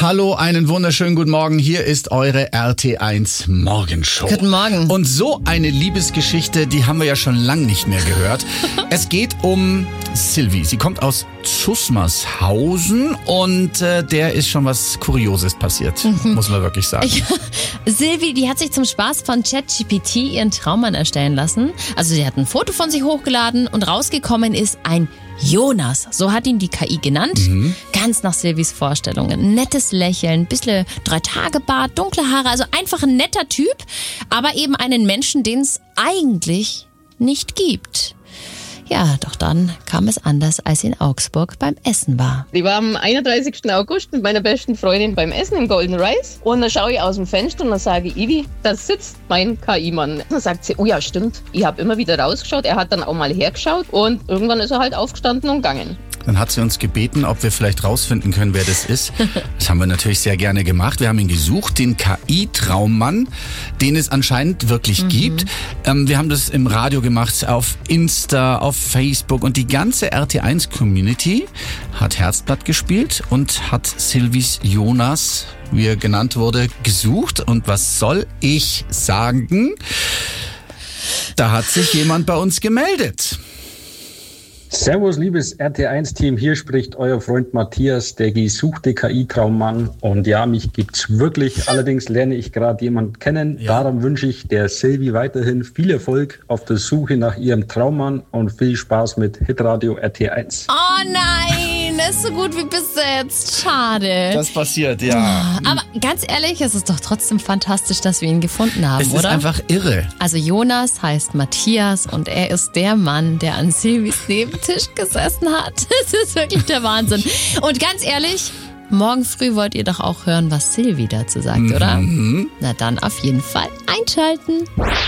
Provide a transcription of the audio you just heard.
Hallo, einen wunderschönen guten Morgen. Hier ist eure RT1 Morgenshow. Guten Morgen. Und so eine Liebesgeschichte, die haben wir ja schon lange nicht mehr gehört. Es geht um Silvi. Sie kommt aus Zusmarshausen und der ist schon was Kurioses passiert, muss man wirklich sagen. Silvi, die hat sich zum Spaß von ChatGPT ihren Traummann erstellen lassen. Also sie hat ein Foto von sich hochgeladen und rausgekommen ist ein Jonas, so hat ihn die KI genannt. Ganz nach Silvis Vorstellungen. Nettes Lächeln, bisschen 3-Tage-Bart, dunkle Haare, also einfach ein netter Typ, aber eben einen Menschen, den es eigentlich nicht gibt. Ja, doch dann kam es anders, als sie in Augsburg beim Essen war. Ich war am 31. August mit meiner besten Freundin beim Essen im Golden Rice und dann schaue ich aus dem Fenster und dann sage ich, Ivi, da sitzt mein KI-Mann. Dann sagt sie, oh ja, stimmt, ich habe immer wieder rausgeschaut, er hat dann auch mal hergeschaut und irgendwann ist er halt aufgestanden und gegangen. Dann hat sie uns gebeten, ob wir vielleicht rausfinden können, wer das ist. Das haben wir natürlich sehr gerne gemacht. Wir haben ihn gesucht, den KI-Traummann, den es anscheinend wirklich gibt. Wir haben das im Radio gemacht, auf Insta, auf Facebook und die ganze RT1-Community hat Herzblatt gespielt und hat Silvis Jonas, wie er genannt wurde, gesucht. Und was soll ich sagen? Da hat sich jemand bei uns gemeldet. Servus, liebes RT1-Team, hier spricht euer Freund Matthias, der gesuchte KI-Traummann. Und ja, mich gibt's wirklich. Allerdings lerne ich gerade jemanden kennen. Ja. Darum wünsche ich der Silvi weiterhin viel Erfolg auf der Suche nach ihrem Traummann und viel Spaß mit Hitradio RT1. Oh nein, ist so gut wie besetzt. Schade. Das passiert, ja. Aber ganz ehrlich, es ist doch trotzdem fantastisch, dass wir ihn gefunden haben, Es ist oder? einfach irre. Also Jonas heißt Matthias und er ist der Mann, der an Silvis Nebentisch gesessen hat. Das ist wirklich der Wahnsinn. Und ganz ehrlich, morgen früh wollt ihr doch auch hören, was Silvi dazu sagt, oder? Na dann auf jeden Fall einschalten.